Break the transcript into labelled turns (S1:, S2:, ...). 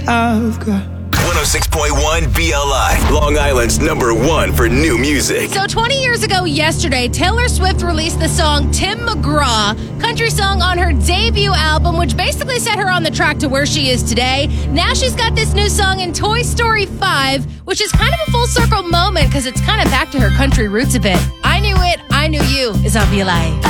S1: I've got
S2: 106.1 BLI, Long Island's #1 for new music.
S3: So 20 years ago yesterday, Taylor Swift released the song Tim McGraw, country song on her debut album, which basically set her on the track to where she is today. Now she's got this new song in Toy Story 5, which is kind of a full circle moment because it's kind of back to her country roots a bit. I Knew It, I Knew You is on BLI.